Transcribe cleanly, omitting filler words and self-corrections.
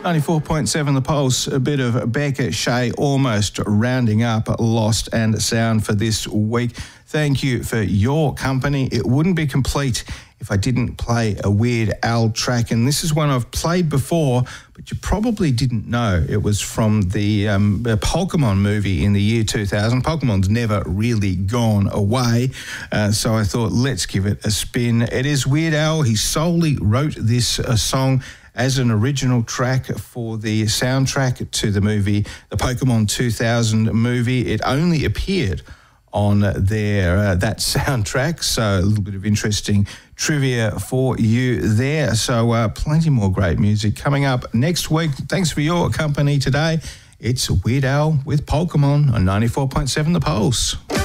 94.7 The Pulse, a bit of Becca Shea almost rounding up Lost and Sound for this week. Thank you for your company. It wouldn't be complete if I didn't play a Weird Al track, and this is one I've played before, but you probably didn't know. It was from the Pokemon movie in the year 2000. Pokemon's never really gone away, so I thought let's give it a spin. It is Weird Al. He solely wrote this song as an original track for the soundtrack to the movie, the Pokemon 2000 movie. It only appeared on their that soundtrack, so a little bit of interesting trivia for you there. So plenty more great music coming up next week. Thanks for your company today. It's Weird Al with Pokemon on 94.7 The Pulse.